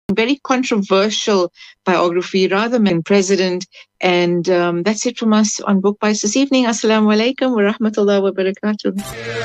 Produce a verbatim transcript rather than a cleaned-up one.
very controversial biography, rather than president. And um, that's it from us on Book Bites this evening. Assalamu alaikum wa rahmatullahi wa barakatuh.